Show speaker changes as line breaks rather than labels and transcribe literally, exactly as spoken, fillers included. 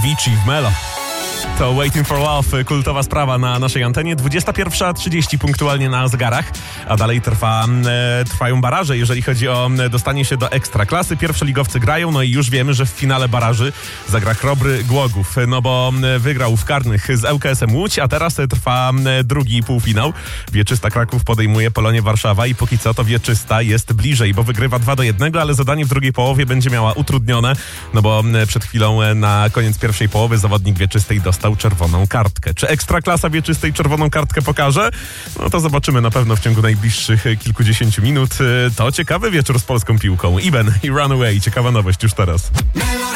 Avicii w Melo. To Waiting for Love, kultowa sprawa na naszej antenie. dwudziesta pierwsza trzydzieści punktualnie na zegarach, a dalej trwa, e, trwają baraże, jeżeli chodzi o dostanie się do Ekstraklasy. Pierwsze ligowcy grają, no i już wiemy, że w finale baraży zagra Chrobry Głogów, no bo wygrał w karnych z L K S-em Łódź, a teraz trwa drugi półfinał. Wieczysta Kraków podejmuje Polonię Warszawa i póki co to Wieczysta jest bliżej, bo wygrywa dwa do jednego, ale zadanie w drugiej połowie będzie miała utrudnione, no bo przed chwilą na koniec pierwszej połowy zawodnik Wieczystej dostał czerwoną kartkę. Czy Ekstraklasa Wieczystej czerwoną kartkę pokaże? No to zobaczymy na pewno w ciągu najbliższych kilkudziesięciu minut. To ciekawy wieczór z polską piłką. Iben i Runaway. Ciekawa nowość już teraz.